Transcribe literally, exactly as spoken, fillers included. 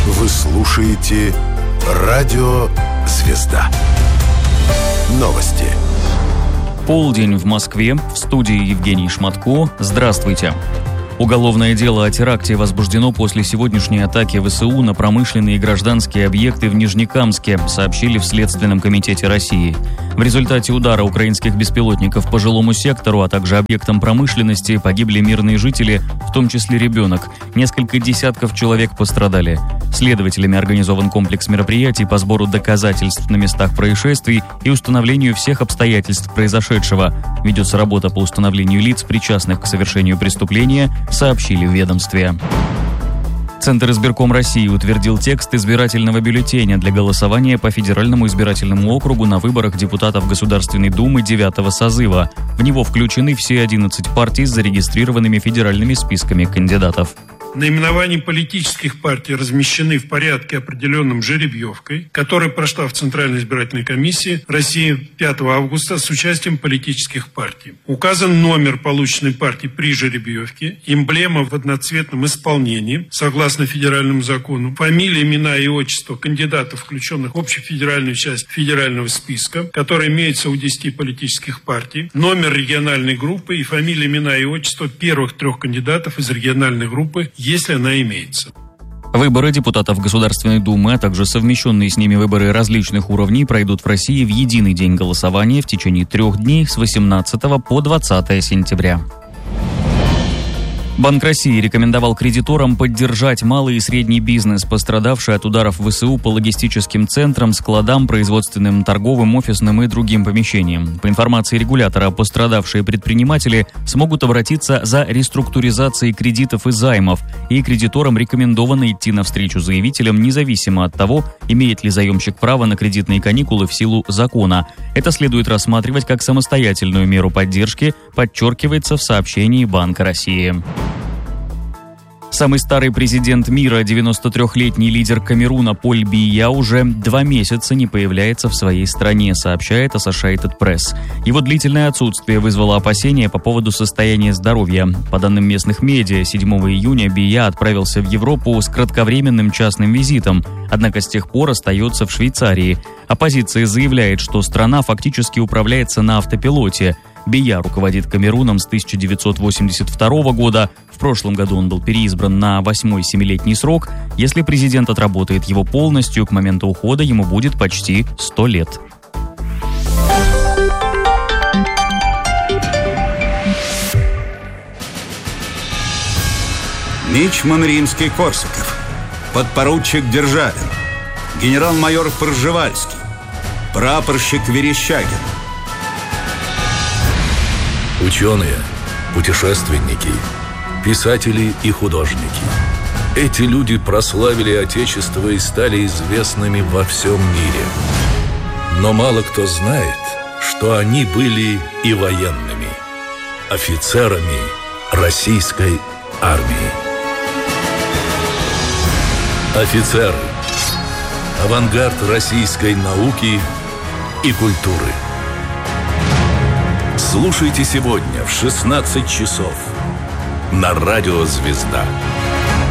Вы слушаете Радио «Звезда». Новости. Полдень в Москве. В студии Евгений Шматко. Здравствуйте. Уголовное дело о теракте возбуждено после сегодняшней атаки ВСУ на промышленные и гражданские объекты в Нижнекамске, сообщили в Следственном комитете России. В результате удара украинских беспилотников по жилому сектору, а также объектам промышленности погибли мирные жители, в том числе ребенок. Несколько десятков человек пострадали. Следователями организован комплекс мероприятий по сбору доказательств на местах происшествий и установлению всех обстоятельств произошедшего. Ведется работа по установлению лиц, причастных к совершению преступления, сообщили в ведомстве. Центр избирком России утвердил текст избирательного бюллетеня для голосования по Федеральному избирательному округу на выборах депутатов Государственной Думы девятого созыва. В него включены все одиннадцать партий с зарегистрированными федеральными списками кандидатов. Наименования политических партий размещены в порядке, определенном жеребьевкой, которая прошла в Центральной избирательной комиссии России пятого августа с участием политических партий. Указан номер полученной партии при жеребьевке, эмблема в одноцветном исполнении, согласно федеральному закону, фамилия, имена и отчество кандидатов, включенных в общефедеральную часть федерального списка, который имеется у десяти политических партий, номер региональной группы и фамилия, имена и отчество первых трех кандидатов из региональной группы, если она имеется. Выборы депутатов Государственной Думы, а также совмещенные с ними выборы различных уровней пройдут в России в единый день голосования в течение трех дней с восемнадцатого по двадцатое сентября. Банк России рекомендовал кредиторам поддержать малый и средний бизнес, пострадавший от ударов ВСУ по логистическим центрам, складам, производственным, торговым, офисным и другим помещениям. По информации регулятора, пострадавшие предприниматели смогут обратиться за реструктуризацией кредитов и займов, и кредиторам рекомендовано идти навстречу заявителям независимо от того, имеет ли заемщик право на кредитные каникулы в силу закона. Это следует рассматривать как самостоятельную меру поддержки, подчеркивается в сообщении Банка России. Самый старый президент мира, девяносто трехлетний лидер Камеруна Поль Бийя, уже два месяца не появляется в своей стране, сообщает Associated Press. Его длительное отсутствие вызвало опасения по поводу состояния здоровья. По данным местных медиа, седьмого июня Бийя отправился в Европу с кратковременным частным визитом, однако с тех пор остается в Швейцарии. Оппозиция заявляет, что страна фактически управляется на автопилоте. Бийя руководит Камеруном с тысяча девятьсот восемьдесят второго года. В прошлом году он был переизбран на восьмой семилетний срок. Если президент отработает его полностью, к моменту ухода ему будет почти сто лет. Мичман Римский-Корсаков, подпоручик Державин, генерал-майор Пржевальский, прапорщик Верещагин. Ученые, путешественники, писатели и художники. Эти люди прославили Отечество и стали известными во всем мире. Но мало кто знает, что они были и военными, офицерами российской армии. Офицеры – авангард российской науки и культуры. Слушайте сегодня в шестнадцать часов на Радио «Звезда».